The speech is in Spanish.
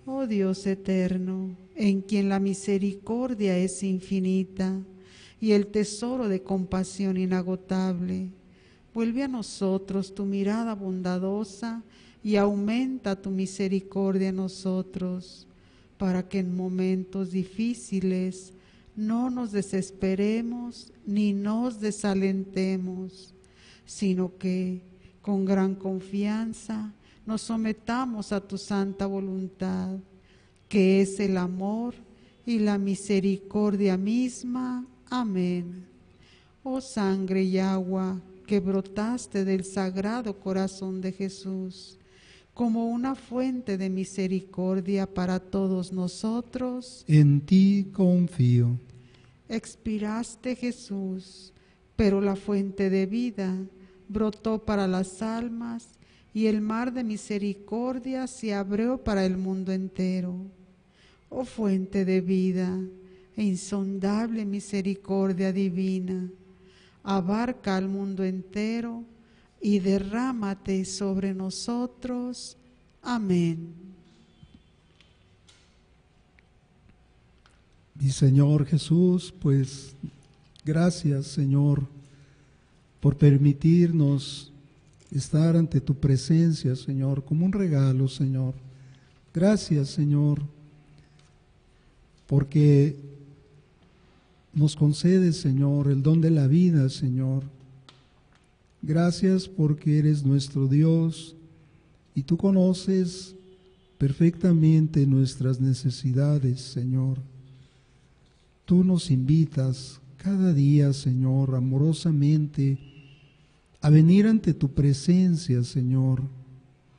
Oh Dios eterno, en quien la misericordia es infinita y el tesoro de compasión inagotable, vuelve a nosotros tu mirada bondadosa y aumenta tu misericordia en nosotros, para que en momentos difíciles no nos desesperemos ni nos desalentemos, sino que con gran confianza nos sometamos a tu santa voluntad, que es el amor y la misericordia misma. Amén. Oh sangre y agua que brotaste del sagrado corazón de Jesús, como una fuente de misericordia para todos nosotros, en ti confío. expiraste, Jesús, pero la fuente de vida brotó para las almas y el mar de misericordia se abrió para el mundo entero. Oh fuente de vida e insondable misericordia divina, abarca al mundo entero y derrámate sobre nosotros. Amén. Mi Señor Jesús, pues gracias, Señor, por permitirnos estar ante tu presencia, Señor, como un regalo, Señor. Gracias, Señor, porque nos concedes, Señor, el don de la vida, Señor. Gracias porque eres nuestro Dios y tú conoces perfectamente nuestras necesidades, Señor. Tú nos invitas cada día, Señor, amorosamente a venir ante tu presencia, Señor,